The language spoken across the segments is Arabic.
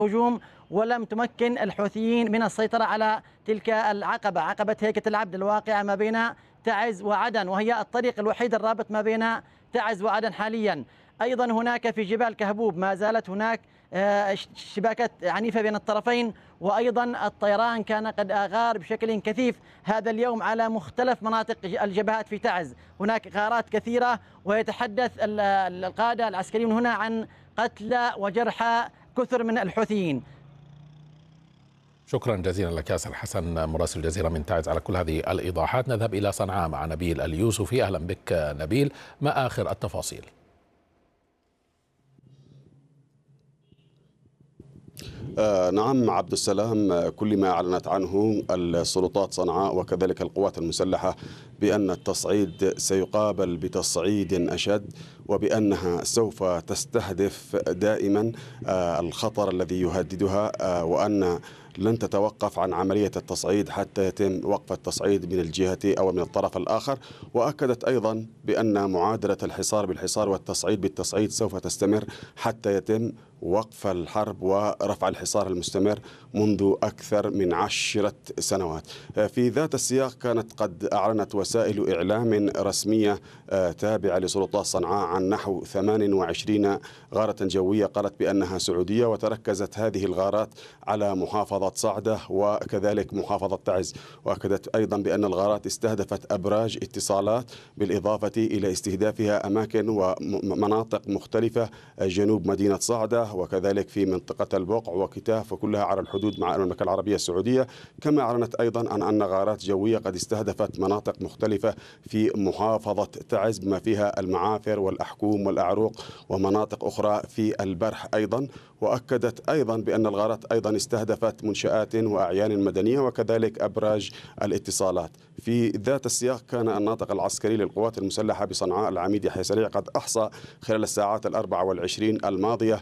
هجوم، ولم تمكن الحوثيين من السيطرة على تلك العقبة، عقبة هيكة العبد الواقعة ما بين تعز وعدن، وهي الطريق الوحيد الرابط ما بين تعز وعدن حاليا. أيضا هناك في جبال كهبوب ما زالت هناك شباكات عنيفة بين الطرفين، وأيضا الطيران كان قد أغار بشكل كثيف هذا اليوم على مختلف مناطق الجبهات في تعز. هناك غارات كثيرة، ويتحدث القادة العسكريون هنا عن قتلى وجرحى كثر من الحوثيين. شكرا جزيلا لك ياسر حسن مراسل الجزيرة من تعز على كل هذه الإيضاحات. نذهب إلى صنعاء مع نبيل اليوسفي. أهلا بك نبيل، ما آخر التفاصيل؟ نعم عبد السلام، كل ما أعلنت عنه السلطات صنعاء وكذلك القوات المسلحة بأن التصعيد سيقابل بتصعيد أشد، وبأنها سوف تستهدف دائما الخطر الذي يهددها، وأن لن تتوقف عن عملية التصعيد حتى يتم وقف التصعيد من الجهة أو من الطرف الآخر. وأكدت أيضا بأن معادلة الحصار بالحصار والتصعيد بالتصعيد سوف تستمر حتى يتم وقف الحرب ورفع الحصار المستمر منذ أكثر من 10 سنوات. في ذات السياق كانت قد أعلنت وسائل إعلام رسمية تابعة لسلطات صنعاء عن نحو 28 غارة جوية قالت بأنها سعودية، وتركزت هذه الغارات على محافظة صعدة وكذلك محافظة تعز. وأكدت أيضا بأن الغارات استهدفت أبراج اتصالات بالإضافة إلى استهدافها أماكن ومناطق مختلفة جنوب مدينة صعدة وكذلك في منطقة البقع وكتاف، وكلها على الحدود مع المملكة العربية السعودية. كما أعلنت أيضا عن أن غارات جوية قد استهدفت مناطق مختلفة في محافظة تعز بما فيها المعافر والأحكوم والأعروق ومناطق أخرى في البرح أيضا. وأكدت أيضا بأن الغارات أيضا استهدفت منشآت وأعيان مدنية وكذلك أبراج الاتصالات. في ذات السياق كان الناطق العسكري للقوات المسلحة بصنعاء العميد يحيى سريع قد أحصى خلال الساعات 24 الماضية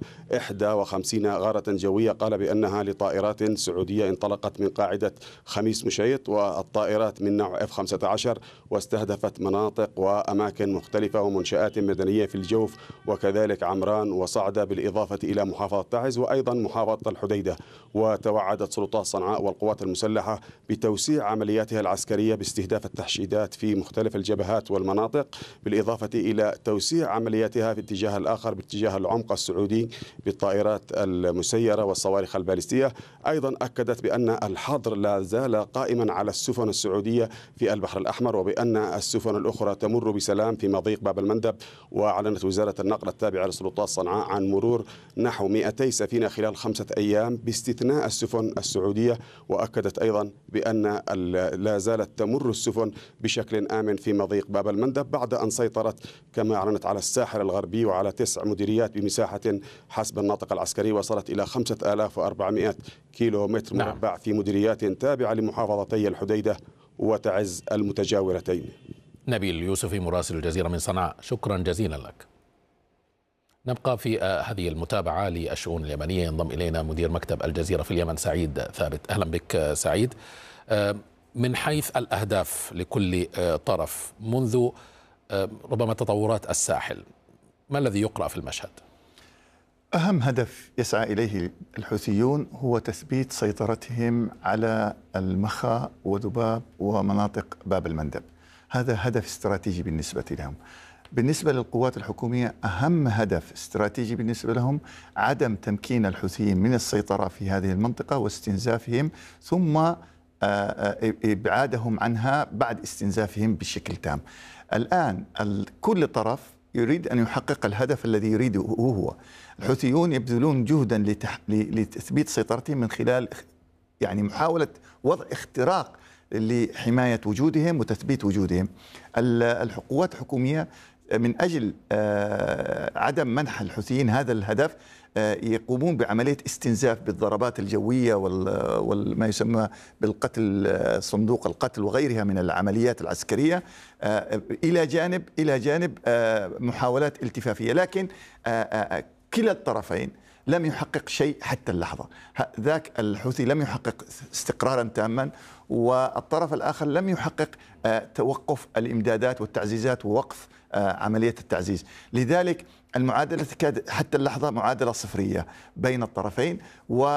51 غارة جوية، قال بأنها لطائرات سعودية انطلقت من قاعدة خميس مشيط، والطائرات من نوع F-15، واستهدفت مناطق وأماكن مختلفة ومنشآت مدنية في الجوف وكذلك عمران وصعدة بالإضافة إلى محافظة تعز وأيضا محافظة الحديدة. وتوعدت سلطات صنعاء والقوات المسلحة بتوسيع عملياتها العسكرية باستهداف التحشيدات في مختلف الجبهات والمناطق، بالإضافة إلى توسيع عملياتها في الاتجاه الآخر باتجاه العمق السعودي بالطائرات المسيرة والصواريخ البالستية. أيضا أكدت بأن الحظر لا زال قائما على السفن السعودية في البحر الأحمر، وبأن السفن الأخرى تمر بسلام في مضيق باب المندب. وأعلنت وزارة النقل التابعة لسلطات صنعاء عن مرور نحو 200 سفينة خلال 5 أيام باستثناء السفن السعودية. وأكدت أيضا بأن لا زالت تمر السفن بشكل آمن في مضيق باب المندب بعد أن سيطرت كما أعلنت على الساحل الغربي وعلى 9 مديريات بمساحة حسب الناطق العسكري وصلت إلى 5400 كيلومتر مربع في مديريات تابعة لمحافظتي الحديدة وتعز المتجاورتين. نبيل اليوسفي مراسل الجزيرة من صنعاء، شكرا جزيلا لك. نبقى في هذه المتابعة للشؤون اليمنية. ينضم إلينا مدير مكتب الجزيرة في اليمن سعيد ثابت. أهلا بك سعيد. من حيث الأهداف لكل طرف منذ ربما تطورات الساحل، ما الذي يقرأ في المشهد؟ أهم هدف يسعى إليه الحوثيون هو تثبيت سيطرتهم على المخا وذباب ومناطق باب المندب. هذا هدف استراتيجي بالنسبة لهم. بالنسبة للقوات الحكومية أهم هدف استراتيجي بالنسبة لهم عدم تمكين الحوثيين من السيطرة في هذه المنطقة واستنزافهم ثم إبعادهم عنها بعد استنزافهم بشكل تام. الآن كل طرف يريد أن يحقق الهدف الذي يريده هو. الحوثيون يبذلون جهدا لتثبيت سيطرتهم من خلال يعني محاولة وضع اختراق لحماية وجودهم وتثبيت وجودهم. القوات الحكومية من أجل عدم منح الحوثيين هذا الهدف يقومون بعملية استنزاف بالضربات الجوية وما يسمى بالقتل، صندوق القتل وغيرها من العمليات العسكرية، إلى جانب محاولات التفافية. لكن كلا الطرفين لم يحقق شيء حتى اللحظة. ذاك الحوثي لم يحقق استقرارا تاما، والطرف الآخر لم يحقق توقف الإمدادات والتعزيزات ووقف عملية التعزيز. لذلك المعادلة تكاد حتى اللحظة معادلة صفرية بين الطرفين.